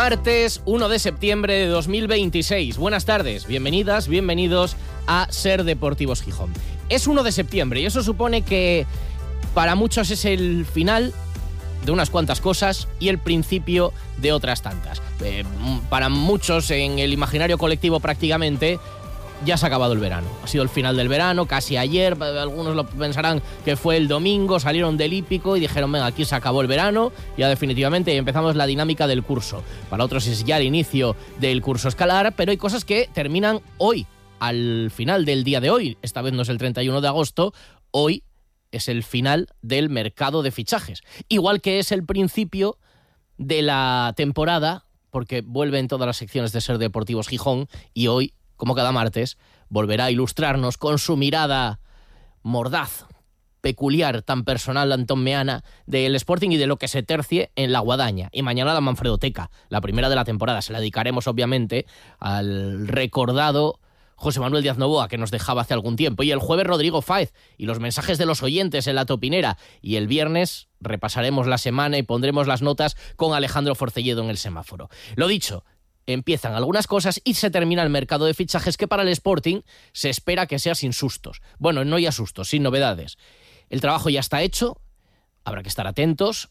Martes 1 de septiembre de 2026. Buenas tardes, bienvenidas, bienvenidos a Ser Deportivos Gijón. Es 1 de septiembre y eso supone que para muchos es el final de unas cuantas cosas y el principio de otras tantas. Para muchos en el imaginario colectivo prácticamente ya se ha acabado el verano. Ha sido el final del verano, casi ayer. Algunos lo pensarán que fue el domingo, salieron del hípico y dijeron, venga, aquí se acabó el verano, ya definitivamente empezamos la dinámica del curso. Para otros es ya el inicio del curso escolar, pero hay cosas que terminan hoy, al final del día de hoy. Esta vez no es el 31 de agosto, hoy es el final del mercado de fichajes. Igual que es el principio de la temporada, porque vuelven todas las secciones de Ser Deportivos Gijón y hoy, como cada martes, volverá a ilustrarnos con su mirada mordaz, peculiar, tan personal, Antón Meana, del Sporting y de lo que se tercie en la Guadaña. Y mañana la Manfredoteca, la primera de la temporada. Se la dedicaremos, obviamente, al recordado José Manuel Díaz Novoa, que nos dejaba hace algún tiempo. Y el jueves Rodrigo Fáez y los mensajes de los oyentes en la Topinera. Y el viernes repasaremos la semana y pondremos las notas con Alejandro Forcelledo en el semáforo. Lo dicho, empiezan algunas cosas y se termina el mercado de fichajes, que para el Sporting se espera que sea sin sustos. Bueno, no ya sustos, sin novedades. El trabajo ya está hecho, habrá que estar atentos.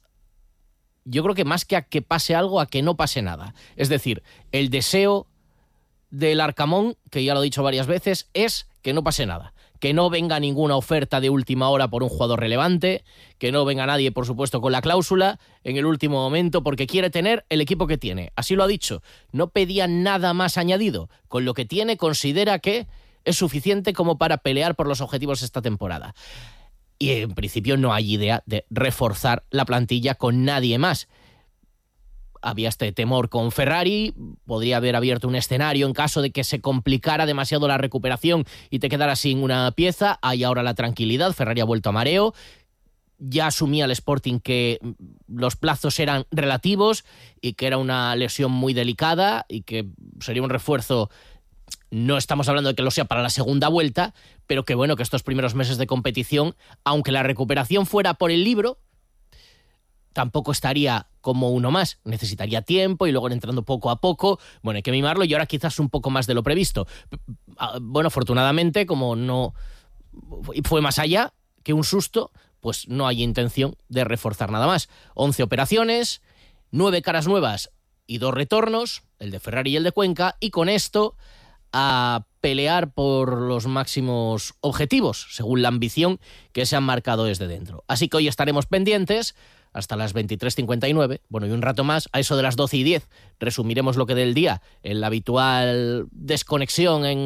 Yo creo que más que a que pase algo, a que no pase nada. Es decir, el deseo del Arcamón, que ya lo he dicho varias veces, es que no pase nada. Que no venga ninguna oferta de última hora por un jugador relevante, que no venga nadie, por supuesto, con la cláusula en el último momento, porque quiere tener el equipo que tiene. Así lo ha dicho. No pedía nada más añadido. Con lo que tiene, considera que es suficiente como para pelear por los objetivos esta temporada. Y en principio no hay idea de reforzar la plantilla con nadie más. Había este temor con Ferrari, podría haber abierto un escenario en caso de que se complicara demasiado la recuperación y te quedaras sin una pieza. Hay ahora la tranquilidad, Ferrari ha vuelto a mareo, ya asumía el Sporting que los plazos eran relativos y que era una lesión muy delicada y que sería un refuerzo. No estamos hablando de que lo sea para la segunda vuelta, pero que bueno, que estos primeros meses de competición, aunque la recuperación fuera por el libro, tampoco estaría como uno más, necesitaría tiempo y luego entrando poco a poco, bueno, hay que mimarlo y ahora quizás un poco más de lo previsto. Bueno, afortunadamente, como no fue más allá que un susto, pues no hay intención de reforzar nada más. 11 operaciones, 9 caras nuevas y 2 retornos, el de Ferrari y el de Cuenca, y con esto a pelear por los máximos objetivos, según la ambición que se han marcado desde dentro. Así que hoy estaremos pendientes hasta las 23:59, bueno, y un rato más, a eso de las 12:10, resumiremos lo que del día, en la habitual desconexión, en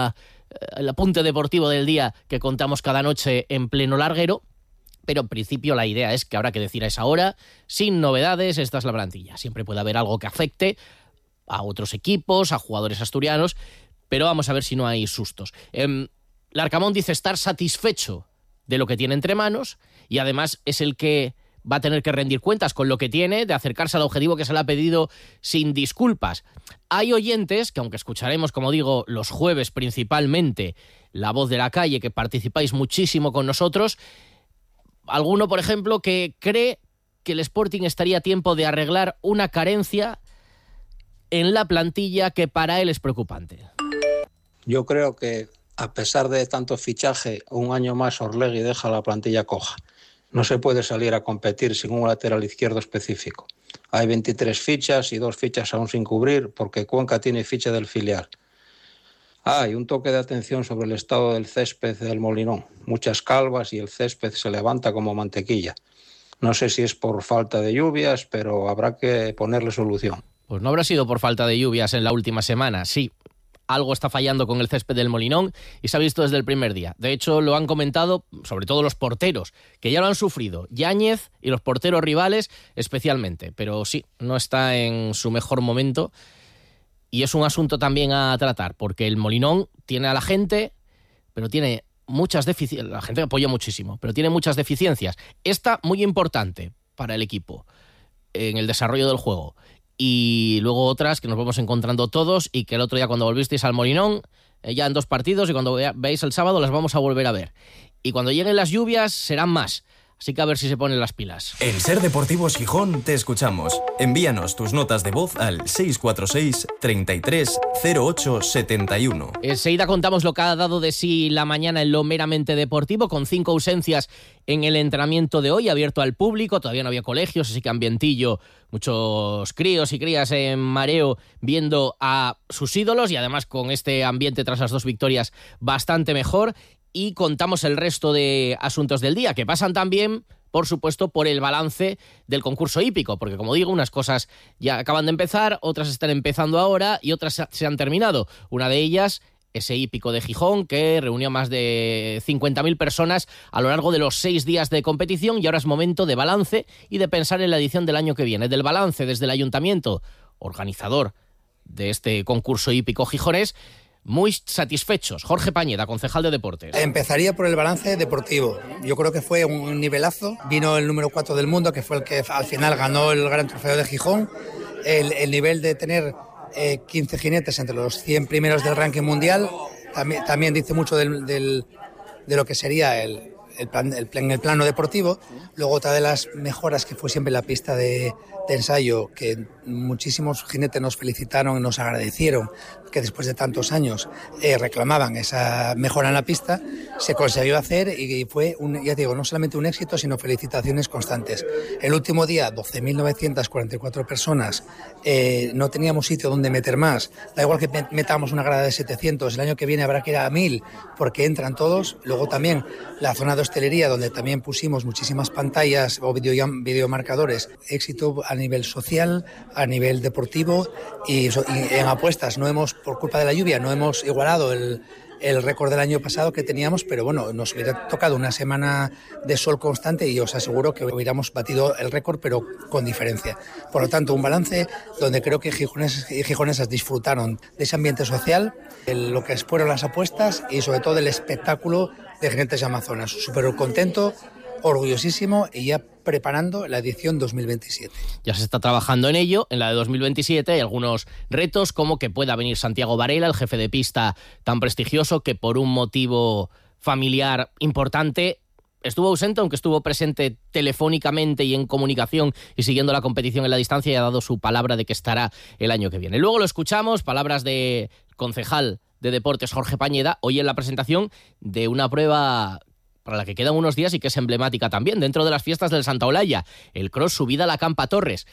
el apunte deportivo del día que contamos cada noche en pleno larguero, pero en principio la idea es que habrá que decir a esa hora, sin novedades, esta es la plantilla. Siempre puede haber algo que afecte a otros equipos, a jugadores asturianos, pero vamos a ver si no hay sustos. Larcamón dice estar satisfecho de lo que tiene entre manos y además es el que va a tener que rendir cuentas con lo que tiene, de acercarse al objetivo que se le ha pedido sin disculpas. Hay oyentes, que aunque escucharemos, como digo, los jueves principalmente, la voz de la calle, que participáis muchísimo con nosotros, alguno, por ejemplo, que cree que el Sporting estaría a tiempo de arreglar una carencia en la plantilla que para él es preocupante. Yo creo que, a pesar de tanto fichaje, un año más Orlegui deja la plantilla coja. No se puede salir a competir sin un lateral izquierdo específico. Hay 23 fichas y 2 fichas aún sin cubrir porque Cuenca tiene ficha del filial. Hay un toque de atención sobre el estado del césped del Molinón. Muchas calvas y el césped se levanta como mantequilla. No sé si es por falta de lluvias, pero habrá que ponerle solución. Pues no habrá sido por falta de lluvias en la última semana, sí. Algo está fallando con el césped del Molinón y se ha visto desde el primer día. De hecho, lo han comentado sobre todo los porteros, que ya lo han sufrido. Yáñez y los porteros rivales especialmente. Pero sí, no está en su mejor momento y es un asunto también a tratar, porque el Molinón tiene a la gente, pero tiene muchas deficiencias. La gente apoya muchísimo, pero tiene muchas deficiencias. Esta muy importante para el equipo en el desarrollo del juego. Y luego otras que nos vamos encontrando todos y que el otro día cuando volvisteis al Molinón, ya en 2 partidos, y cuando veáis el sábado las vamos a volver a ver. Y cuando lleguen las lluvias serán más. Así que a ver si se ponen las pilas. En Ser Deportivos Gijón te escuchamos. Envíanos tus notas de voz al 646 33 08 71. Enseguida contamos lo que ha dado de sí la mañana en lo meramente deportivo, con 5 ausencias en el entrenamiento de hoy, abierto al público. Todavía no había colegios, así que ambientillo, muchos críos y crías en mareo viendo a sus ídolos, y además con este ambiente tras las 2 victorias bastante mejor. Y contamos el resto de asuntos del día, que pasan también, por supuesto, por el balance del concurso hípico, porque, como digo, unas cosas ya acaban de empezar, otras están empezando ahora y otras se han terminado. Una de ellas, ese hípico de Gijón, que reunió más de 50.000 personas a lo largo de los 6 días de competición, y ahora es momento de balance y de pensar en la edición del año que viene. Del balance desde el ayuntamiento, organizador de este concurso hípico gijonés, muy satisfechos. Jorge Pañeda, concejal de Deportes. Empezaría por el balance deportivo. Yo creo que fue un nivelazo. Vino el número 4 del mundo, que fue el que al final ganó el Gran Trofeo de Gijón. El nivel de tener 15 jinetes entre los 100 primeros del ranking mundial también dice mucho de lo que sería el plano deportivo. Luego, otra de las mejoras que fue siempre la pista de ensayo, que muchísimos jinetes nos felicitaron y nos agradecieron, que después de tantos años reclamaban esa mejora en la pista, se consiguió hacer y fue, ya digo, no solamente un éxito, sino felicitaciones constantes. El último día, 12.944 personas, no teníamos sitio donde meter más. Da igual que metamos una grada de 700, el año que viene habrá que ir a 1.000, porque entran todos. Luego también la zona de hostelería, donde también pusimos muchísimas pantallas o videomarcadores. Éxito a nivel social, a nivel deportivo y en apuestas. No hemos, por culpa de la lluvia, no hemos igualado el récord del año pasado que teníamos, pero bueno, nos hubiera tocado una semana de sol constante y os aseguro que hubiéramos batido el récord, pero con diferencia. Por lo tanto, un balance donde creo que gijoneses y gijonesas disfrutaron de ese ambiente social, de lo que fueron las apuestas y sobre todo del espectáculo de Jinetes de Amazonas. Súper contento, orgullosísimo, y ya preparando la edición 2027. Ya se está trabajando en ello. En la de 2027 hay algunos retos, como que pueda venir Santiago Varela, el jefe de pista tan prestigioso que por un motivo familiar importante estuvo ausente, aunque estuvo presente telefónicamente y en comunicación y siguiendo la competición en la distancia, y ha dado su palabra de que estará el año que viene. Luego lo escuchamos, palabras de concejal de Deportes Jorge Pañeda, hoy en la presentación de una prueba para la que quedan unos días y que es emblemática también, dentro de las fiestas del Santa Olalla, el cross Subida a la Campa Torres,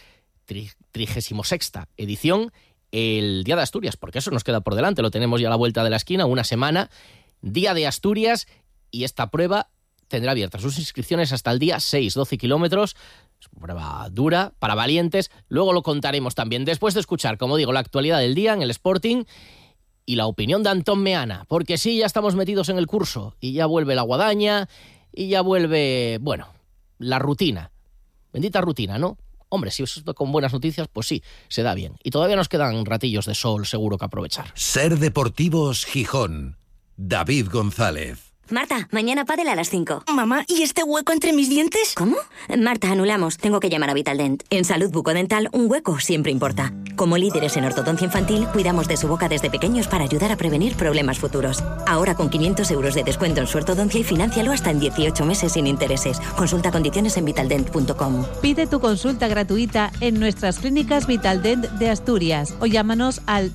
36ª edición, el Día de Asturias, porque eso nos queda por delante, lo tenemos ya a la vuelta de la esquina, una semana, Día de Asturias, y esta prueba tendrá abiertas sus inscripciones hasta el día 6, 12 kilómetros, es una prueba dura, para valientes, luego lo contaremos también, después de escuchar, como digo, la actualidad del día en el Sporting, y la opinión de Antón Meana, porque sí, ya estamos metidos en el curso, y ya vuelve la guadaña, y ya vuelve, bueno, la rutina. Bendita rutina, ¿no? Hombre, si es con buenas noticias, pues sí, se da bien. Y todavía nos quedan ratillos de sol seguro que aprovechar. Ser Deportivos Gijón. David González. Marta, mañana pádel a las 5. Mamá, ¿y este hueco entre mis dientes? ¿Cómo? Marta, anulamos. Tengo que llamar a Vitaldent. En salud bucodental, un hueco siempre importa. Como líderes en ortodoncia infantil, cuidamos de su boca desde pequeños para ayudar a prevenir problemas futuros. Ahora con 500 euros de descuento en su ortodoncia y financialo hasta en 18 meses sin intereses. Consulta condiciones en vitaldent.com. Pide tu consulta gratuita en nuestras clínicas Vitaldent de Asturias o llámanos al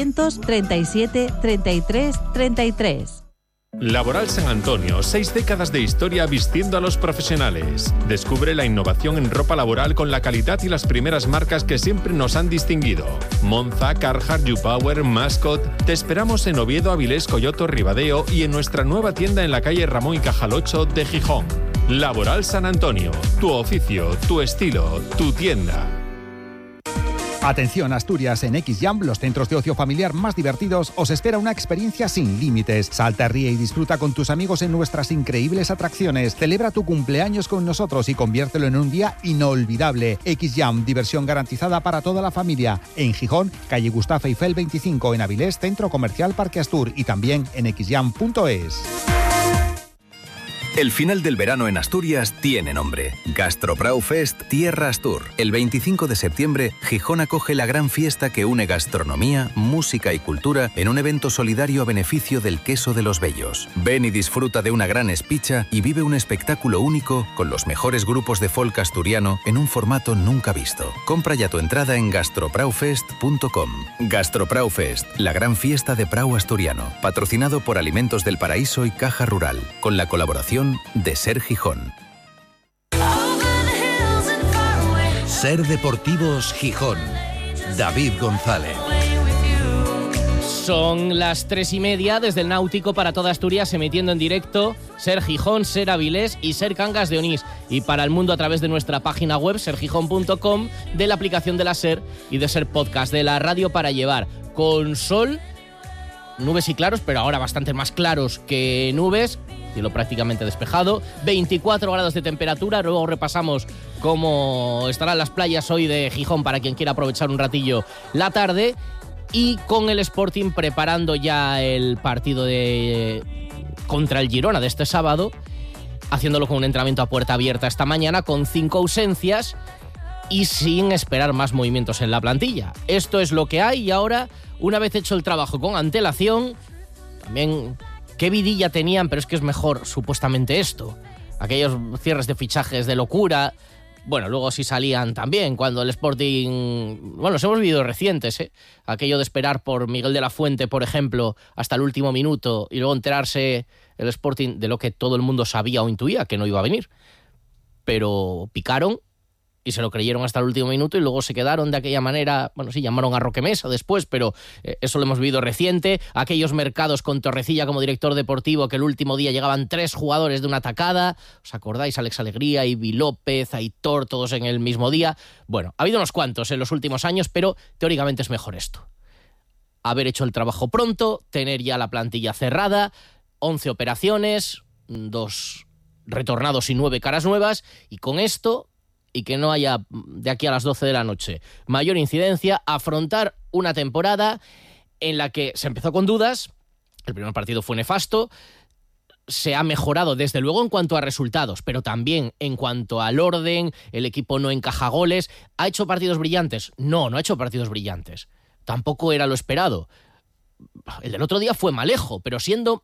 937 33 33. Laboral San Antonio, 6 décadas de historia vistiendo a los profesionales. Descubre la innovación en ropa laboral con la calidad y las primeras marcas que siempre nos han distinguido. Monza, Carhartt, YouPower, Mascot. Te esperamos en Oviedo, Avilés, Coyoto, Ribadeo y en nuestra nueva tienda en la calle Ramón y Cajal 8 de Gijón. Laboral San Antonio, tu oficio, tu estilo, tu tienda. Atención Asturias, en XJAM, los centros de ocio familiar más divertidos, os espera una experiencia sin límites. Salta, ríe y disfruta con tus amigos en nuestras increíbles atracciones. Celebra tu cumpleaños con nosotros y conviértelo en un día inolvidable. XJAM, diversión garantizada para toda la familia. En Gijón, calle Gustavo Eiffel 25, en Avilés, Centro Comercial Parque Astur, y también en xjam.es. El final del verano en Asturias tiene nombre. Gastrobraufest Tierras Tour. El 25 de septiembre, Gijón acoge la gran fiesta que une gastronomía, música y cultura en un evento solidario a beneficio del queso de los Bellos. Ven y disfruta de una gran espicha y vive un espectáculo único con los mejores grupos de folk asturiano en un formato nunca visto. Compra ya tu entrada en gastrobraufest.com. Gastrobraufest, la gran fiesta de Prau asturiano, patrocinado por Alimentos del Paraíso y Caja Rural, con la colaboración de Ser Gijón. Ser Deportivos Gijón. David González. Son las 3:30 desde el Náutico para toda Asturias, emitiendo en directo Ser Gijón, Ser Avilés y Ser Cangas de Onís. Y para el mundo a través de nuestra página web, sergijón.com, de la aplicación de la Ser y de Ser Podcast, de la radio para llevar. Con sol, nubes y claros, pero ahora bastante más claros que nubes. Cielo prácticamente despejado, 24 grados de temperatura. Luego repasamos cómo estarán las playas hoy de Gijón para quien quiera aprovechar un ratillo la tarde. Y con el Sporting preparando ya el partido contra el Girona de este sábado, haciéndolo con un entrenamiento a puerta abierta esta mañana, con 5 ausencias y sin esperar más movimientos en la plantilla. Esto es lo que hay y ahora, una vez hecho el trabajo con antelación, también qué vidilla tenían, pero es que es mejor supuestamente esto. Aquellos cierres de fichajes de locura. Bueno, luego sí salían también cuando el Sporting... Bueno, los hemos vivido recientes, ¿eh? Aquello de esperar por Miguel de la Fuente, por ejemplo, hasta el último minuto y luego enterarse el Sporting de lo que todo el mundo sabía o intuía, que no iba a venir. Pero picaron y se lo creyeron hasta el último minuto y luego se quedaron de aquella manera. Bueno, sí, llamaron a Roque Mesa después, pero eso lo hemos vivido reciente. Aquellos mercados con Torrecilla como director deportivo, que el último día llegaban 3 jugadores de una tacada. ¿Os acordáis? Alex Alegría, Ibi López, Aitor, todos en el mismo día. Bueno, ha habido unos cuantos en los últimos años, pero teóricamente es mejor esto. Haber hecho el trabajo pronto, tener ya la plantilla cerrada, 11 operaciones, 2 retornados y 9 caras nuevas, y con esto... y que no haya de aquí a las 12 de la noche mayor incidencia, afrontar una temporada en la que se empezó con dudas. El primer partido fue nefasto, se ha mejorado desde luego en cuanto a resultados, pero también en cuanto al orden. El equipo no encaja goles. ¿Ha hecho partidos brillantes? No ha hecho partidos brillantes, tampoco era lo esperado. El del otro día fue malejo, pero siendo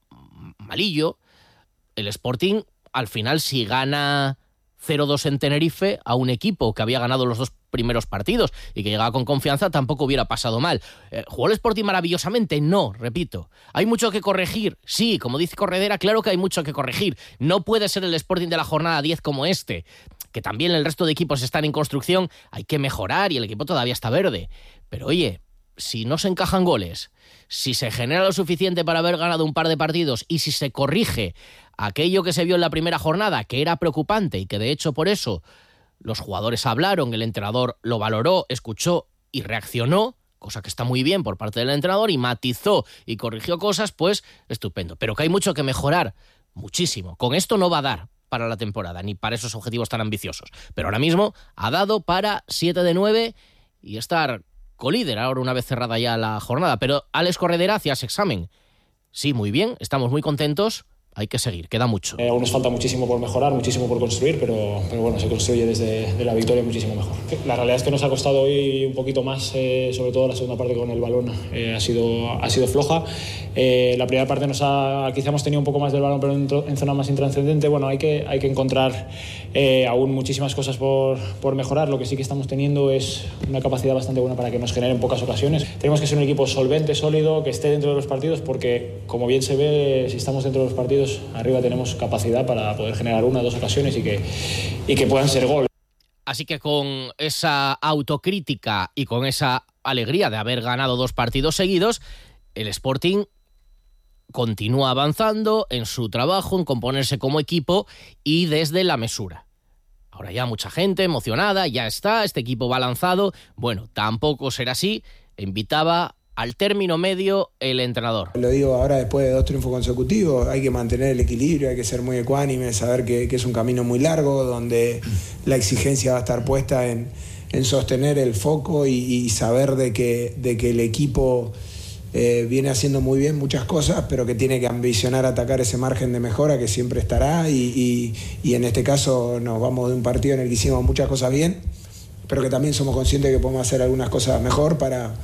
malillo, el Sporting al final, si gana 0-2 en Tenerife a un equipo que había ganado los 2 primeros partidos y que llegaba con confianza, tampoco hubiera pasado mal. ¿Jugó el Sporting maravillosamente? No, repito. ¿Hay mucho que corregir? Sí, como dice Corredera, claro que hay mucho que corregir. No puede ser el Sporting de la jornada 10 como este, que también el resto de equipos están en construcción. Hay que mejorar y el equipo todavía está verde. Pero oye, si no se encajan goles, si se genera lo suficiente para haber ganado un par de partidos y si se corrige aquello que se vio en la primera jornada, que era preocupante y que de hecho por eso los jugadores hablaron, el entrenador lo valoró, escuchó y reaccionó, cosa que está muy bien por parte del entrenador, y matizó y corrigió cosas, pues estupendo. Pero que hay mucho que mejorar, muchísimo. Con esto no va a dar para la temporada, ni para esos objetivos tan ambiciosos. Pero ahora mismo ha dado para 7 de 9 y estar colíder ahora una vez cerrada ya la jornada. Pero Alex Corredera, hacías examen. Sí, muy bien, estamos muy contentos. Hay que seguir, queda mucho. Aún nos falta muchísimo por mejorar, muchísimo por construir, pero bueno, se construye desde la victoria muchísimo mejor. La realidad es que nos ha costado hoy un poquito más, sobre todo la segunda parte con el balón ha sido floja. La primera parte quizá hemos tenido un poco más del balón, pero en zona más intrascendente. Bueno, hay que encontrar aún muchísimas cosas por mejorar. Lo que sí que estamos teniendo es una capacidad bastante buena para que nos generen pocas ocasiones. Tenemos que ser un equipo solvente, sólido, que esté dentro de los partidos, porque como bien se ve, si estamos dentro de los partidos, arriba tenemos capacidad para poder generar 1 o 2 ocasiones y que puedan ser gol. Así que con esa autocrítica y con esa alegría de haber ganado 2 partidos seguidos, el Sporting continúa avanzando en su trabajo, en componerse como equipo y desde la mesura. Ahora ya mucha gente emocionada, ya está, este equipo va lanzado. Bueno, tampoco será así. Invitaba al término medio el entrenador. Lo digo ahora después de 2 triunfos consecutivos, hay que mantener el equilibrio, hay que ser muy ecuánime, saber que es un camino muy largo, donde la exigencia va a estar puesta en sostener el foco y saber de que el equipo viene haciendo muy bien muchas cosas, pero que tiene que ambicionar atacar ese margen de mejora que siempre estará y en este caso nos vamos de un partido en el que hicimos muchas cosas bien, pero que también somos conscientes de que podemos hacer algunas cosas mejor para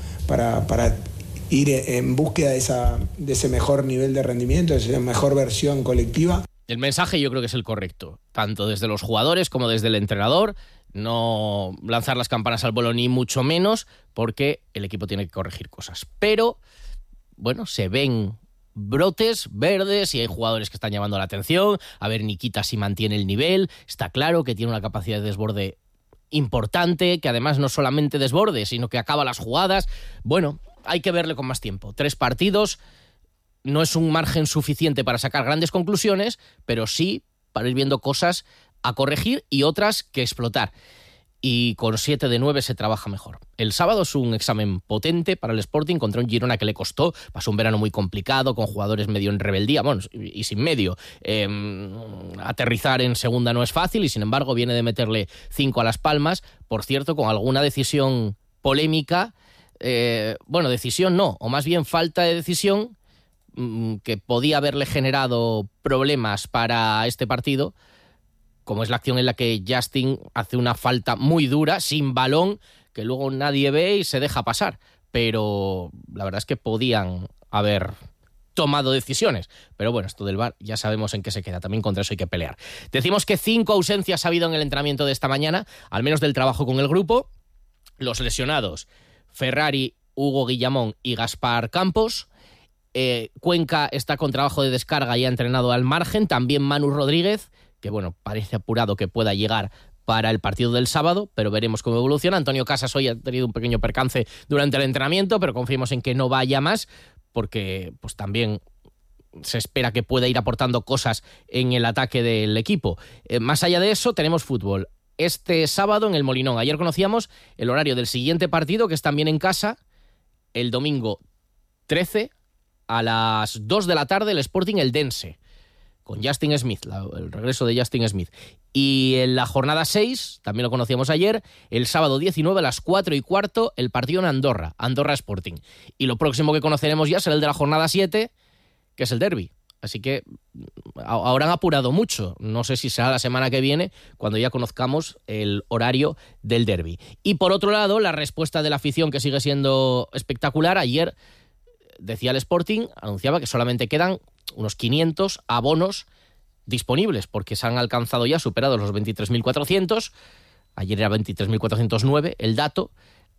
ir en búsqueda de ese mejor nivel de rendimiento, de esa mejor versión colectiva. El mensaje yo creo que es el correcto, tanto desde los jugadores como desde el entrenador. No lanzar las campanas al vuelo ni mucho menos, porque el equipo tiene que corregir cosas. Pero, bueno, se ven brotes verdes y hay jugadores que están llamando la atención. A ver, Nikita si mantiene el nivel. Está claro que tiene una capacidad de desborde importante, que además no solamente desborde, sino que acaba las jugadas. Bueno, hay que verle con más tiempo. 3 partidos no es un margen suficiente para sacar grandes conclusiones, pero sí para ir viendo cosas a corregir y otras que explotar. Y con 7 de 9 se trabaja mejor. El sábado es un examen potente para el Sporting contra un Girona que le costó. Pasó un verano muy complicado, con jugadores medio en rebeldía, bueno, y sin medio. Aterrizar en segunda no es fácil y sin embargo viene de meterle 5 a Las Palmas. Por cierto, con alguna decisión polémica. Decisión no, o más bien falta de decisión que podía haberle generado problemas para este partido, como es la acción en la que Justin hace una falta muy dura, sin balón, que luego nadie ve y se deja pasar. Pero la verdad es que podían haber tomado decisiones. Pero bueno, esto del VAR ya sabemos en qué se queda. También contra eso hay que pelear. Decimos que 5 ausencias ha habido en el entrenamiento de esta mañana, al menos del trabajo con el grupo. Los lesionados: Ferrari, Hugo Guillamón y Gaspar Campos. Cuenca está con trabajo de descarga y ha entrenado al margen. También Manu Rodríguez, que bueno, parece apurado que pueda llegar para el partido del sábado, pero veremos cómo evoluciona. Antonio Casas hoy ha tenido un pequeño percance durante el entrenamiento, pero confiemos en que no vaya más, porque pues también se espera que pueda ir aportando cosas en el ataque del equipo. Más allá de eso, tenemos fútbol este sábado en el Molinón. Ayer conocíamos el horario del siguiente partido, que es también en casa, el domingo 13 a las 2 de la tarde, el Sporting Eldense, con Justin Smith, el regreso de Justin Smith. Y en la jornada 6, también lo conocíamos ayer, el sábado 19 a las 4:15, el partido en Andorra, Andorra Sporting. Y lo próximo que conoceremos ya será el de la jornada 7, que es el derbi. Así que ahora han apurado mucho. No sé si será la semana que viene, cuando ya conozcamos el horario del derbi. Y por otro lado, la respuesta de la afición, que sigue siendo espectacular. Ayer decía el Sporting, anunciaba que solamente quedan unos 500 abonos disponibles, porque se han alcanzado ya, superados los 23.400. Ayer era 23.409 el dato.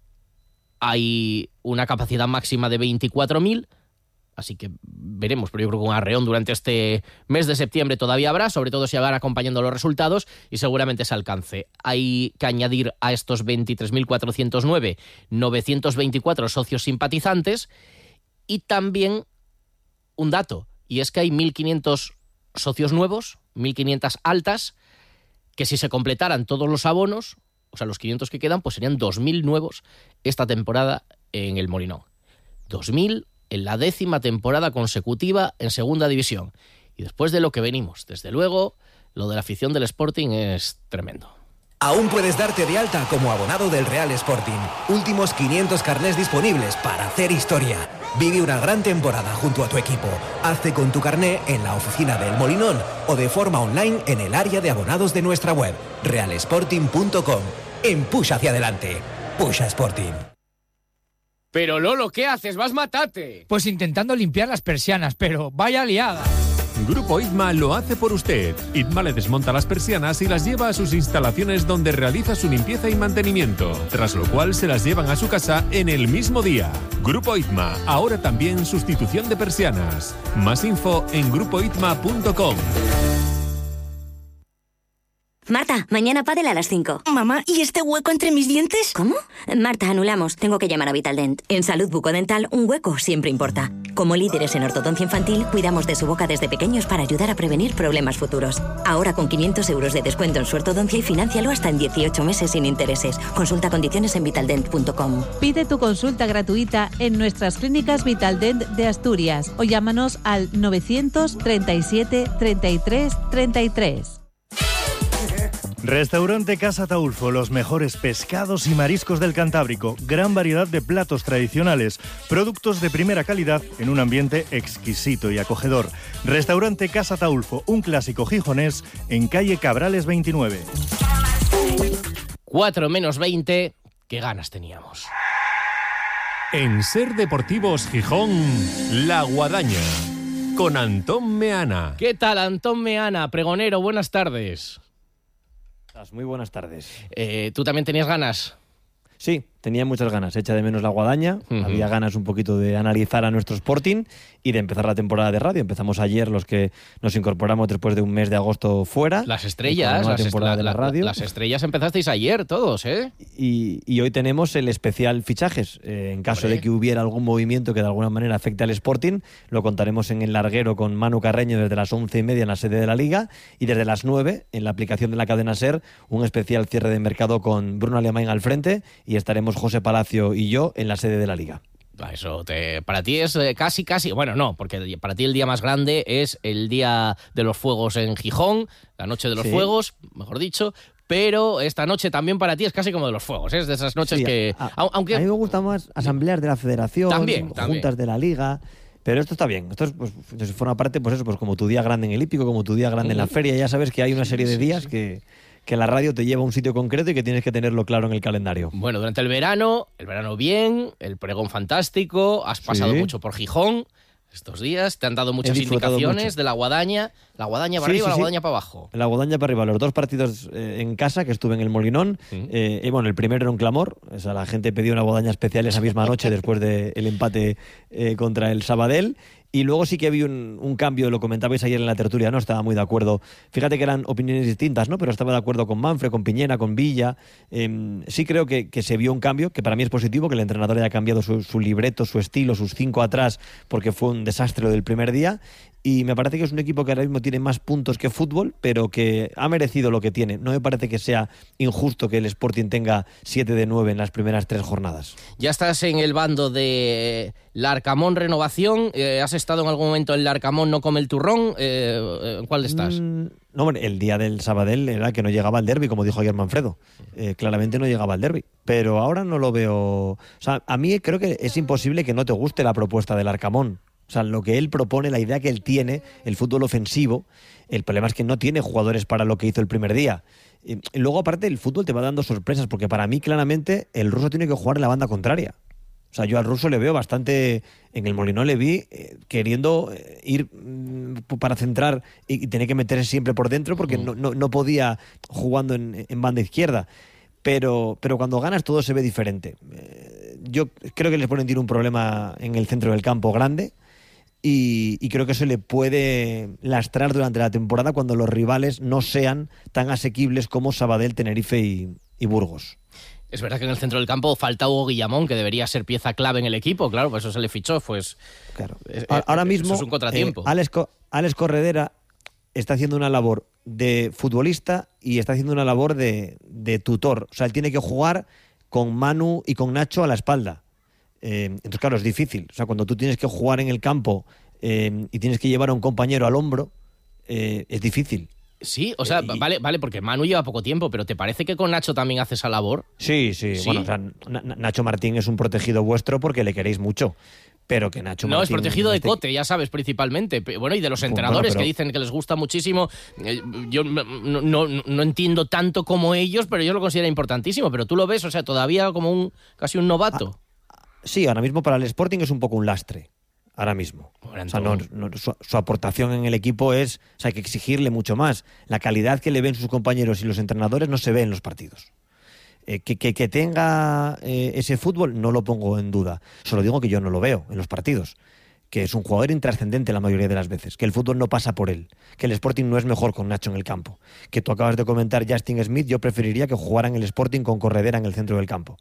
Hay una capacidad máxima de 24.000, así que veremos, pero yo creo que un arreón durante este mes de septiembre todavía habrá, sobre todo si van acompañando los resultados, y seguramente se alcance. Hay que añadir a estos 23.409 924 socios simpatizantes. Y también un dato, y es que hay 1.500 socios nuevos, 1.500 altas, que si se completaran todos los abonos, o sea, los 500 que quedan, pues serían 2.000 nuevos esta temporada en el Molinón. 2.000 en la 10ª temporada consecutiva en segunda división. Y después de lo que venimos, desde luego, lo de la afición del Sporting es tremendo. Aún puedes darte de alta como abonado del Real Sporting. Últimos 500 carnés disponibles para hacer historia. Vive una gran temporada junto a tu equipo. Hazte con tu carné en la oficina del Molinón o de forma online en el área de abonados de nuestra web, realsporting.com. Empuja hacia adelante. Pusha Sporting. Pero Lolo, ¿qué haces? ¡Vas matate! Pues intentando limpiar las persianas, pero vaya liada. Grupo ITMA lo hace por usted. ITMA le desmonta las persianas y las lleva a sus instalaciones, donde realiza su limpieza y mantenimiento, tras lo cual se las llevan a su casa en el mismo día. Grupo ITMA, ahora también sustitución de persianas. Más info en grupoitma.com. Marta, mañana pádel a las 5. Mamá, ¿y este hueco entre mis dientes? ¿Cómo? Marta, anulamos. Tengo que llamar a Vitaldent. En Salud Bucodental, un hueco siempre importa. Como líderes en ortodoncia infantil, cuidamos de su boca desde pequeños para ayudar a prevenir problemas futuros. Ahora con 500 euros de descuento en su ortodoncia y financialo hasta en 18 meses sin intereses. Consulta condiciones en vitaldent.com. Pide tu consulta gratuita en nuestras clínicas Vitaldent de Asturias o llámanos al 937 33 33. Restaurante Casa Ataulfo, los mejores pescados y mariscos del Cantábrico, gran variedad de platos tradicionales, productos de primera calidad en un ambiente exquisito y acogedor. Restaurante Casa Ataulfo, un clásico gijonés en calle Cabrales 29. 4 menos 20, qué ganas teníamos. En Ser Deportivos Gijón, La Guadaña, con Antón Meana. ¿Qué tal, Antón Meana? Pregonero, buenas tardes. Muy buenas tardes. ¿Tú también tenías ganas? Sí, tenía muchas ganas. Echa de menos La Guadaña. Había ganas un poquito de analizar a nuestro Sporting y de empezar la temporada de radio. Empezamos ayer los que nos incorporamos después de un mes de agosto fuera. Las estrellas, las estrellas empezasteis ayer todos, ¿eh? Y hoy tenemos el especial fichajes. En caso de que hubiera algún movimiento que de alguna manera afecte al Sporting, lo contaremos en el larguero con Manu Carreño desde las 11:30 en la sede de la Liga y desde las 9 en la aplicación de la cadena SER, un especial cierre de mercado con Bruno Alemán al frente y estaremos José Palacio y yo en la sede de la Liga. Eso para ti es casi, bueno, no, porque para ti el día más grande es el día de los fuegos en Gijón, la noche de los fuegos, mejor dicho, pero esta noche también para ti es casi como de los fuegos, es de esas noches que... Aunque... A mí me gusta más asambleas de la federación, también. juntas de la Liga... Pero esto está bien, esto es, pues, forma parte, pues eso, pues como tu día grande en el hípico, como tu día grande en la feria, ya sabes que hay una serie de días que la radio te lleva a un sitio concreto y que tienes que tenerlo claro en el calendario. Bueno, durante el verano bien, el pregón fantástico, has pasado mucho por Gijón estos días, te han dado muchas indicaciones de la Guadaña para arriba, la Guadaña para abajo. La Guadaña para arriba, los 2 partidos en casa, que estuve en el Molinón, y bueno, el primero era un clamor, o sea, la gente pedía una Guadaña especial esa misma noche después del empate contra el Sabadell. Y luego sí que había un cambio, lo comentabais ayer en la tertulia, ¿no? Estaba muy de acuerdo. Fíjate que eran opiniones distintas, ¿no? Pero estaba de acuerdo con Manfred, con Piñera, con Villa. Sí creo que se vio un cambio, que para mí es positivo, que el entrenador haya cambiado su libreto, su estilo, sus 5 atrás, porque fue un desastre lo del primer día. Y me parece que es un equipo que ahora mismo tiene más puntos que fútbol, pero que ha merecido lo que tiene. No me parece que sea injusto que el Sporting tenga 7 de 9 en las primeras 3 jornadas. Ya estás en el bando de Larcamón Renovación. ¿Has estado en algún momento en Larcamón no come el turrón? ¿En cuál estás? No, hombre, el día del Sabadell era que no llegaba al derbi, como dijo ayer Manfredo. Claramente no llegaba al derbi. Pero ahora no lo veo... O sea, a mí creo que es imposible que no te guste la propuesta del Larcamón. O sea, lo que él propone, la idea que él tiene, el fútbol ofensivo, el problema es que no tiene jugadores para lo que hizo el primer día. Y luego, aparte, el fútbol te va dando sorpresas, porque para mí, claramente, el ruso tiene que jugar en la banda contraria. O sea, yo al ruso le veo bastante... En el Molinón le vi queriendo ir para centrar y tener que meterse siempre por dentro, porque no podía jugando en banda izquierda. Pero cuando ganas todo se ve diferente. Yo creo que les ponen un problema en el centro del campo grande. Y creo que eso le puede lastrar durante la temporada cuando los rivales no sean tan asequibles como Sabadell, Tenerife y Burgos. Es verdad que en el centro del campo falta Hugo Guillamón, que debería ser pieza clave en el equipo, claro, por eso se le fichó, pues... Claro. Ahora mismo es un contratiempo. Alex Corredera está haciendo una labor de futbolista y está haciendo una labor de tutor. O sea, él tiene que jugar con Manu y con Nacho a la espalda. Entonces, claro, es difícil. O sea, cuando tú tienes que jugar en el campo y tienes que llevar a un compañero al hombro, es difícil. Sí, o sea, vale, porque Manu lleva poco tiempo, pero ¿te parece que con Nacho también hace esa labor? Sí. Bueno, o sea, Nacho Martín es un protegido vuestro porque le queréis mucho. Pero que Nacho Martín... No, es protegido de Cote, ya sabes, principalmente. Bueno, y de los entrenadores que dicen que les gusta muchísimo. Yo no entiendo tanto como ellos, pero yo lo considero importantísimo. Pero tú lo ves, o sea, todavía como casi un novato. Sí, ahora mismo para el Sporting es un poco un lastre. Ahora mismo. Bueno, o sea, su aportación en el equipo es... O sea, hay que exigirle mucho más. La calidad que le ven sus compañeros y los entrenadores no se ve en los partidos. Que tenga ese fútbol no lo pongo en duda. Solo digo que yo no lo veo en los partidos. Que es un jugador intrascendente la mayoría de las veces. Que el fútbol no pasa por él. Que el Sporting no es mejor con Nacho en el campo. Que tú acabas de comentar Justin Smith. Yo preferiría que jugara en el Sporting con Corredera en el centro del campo.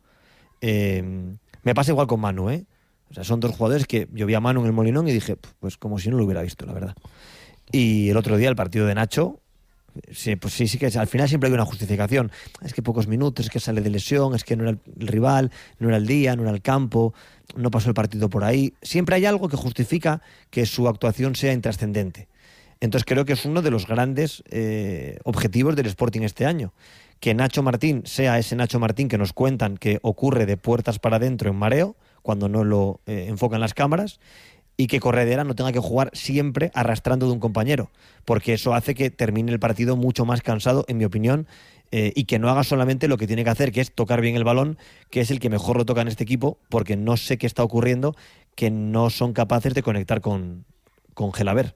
Me pasa igual con Manu, ¿eh? O sea, son 2 jugadores que yo vi a Manu en el Molinón y dije, pues como si no lo hubiera visto, la verdad. Y el otro día, el partido de Nacho, sí, pues sí que al final siempre hay una justificación. Es que pocos minutos, es que sale de lesión, es que no era el rival, no era el día, no era el campo, no pasó el partido por ahí. Siempre hay algo que justifica que su actuación sea intrascendente. Entonces creo que es uno de los grandes objetivos del Sporting este año. Que Nacho Martín sea ese Nacho Martín que nos cuentan que ocurre de puertas para adentro en mareo, cuando no lo enfocan las cámaras, y que Corredera no tenga que jugar siempre arrastrando de un compañero, porque eso hace que termine el partido mucho más cansado, en mi opinión, y que no haga solamente lo que tiene que hacer, que es tocar bien el balón, que es el que mejor lo toca en este equipo, porque no sé qué está ocurriendo, que no son capaces de conectar con Gelaber.